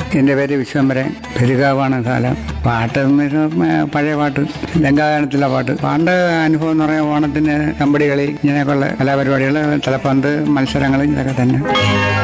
എൻ്റെ പേര് വിശ്വംഭരൻ. പെരുകാവാണ് സ്ഥലം. പാട്ട് എന്ന് വെച്ചാൽ പഴയ പാട്ട്, ലങ്കാഗാനത്തിലെ പാട്ട്. പണ്ട് അനുഭവം എന്ന് പറയുമ്പോൾ ഓണത്തിന് കമ്പടി കളി, ഇങ്ങനെയൊക്കെയുള്ള കലാപരിപാടികൾ, തലപ്പന്ത് മത്സരങ്ങൾ, ഇതൊക്കെ തന്നെ.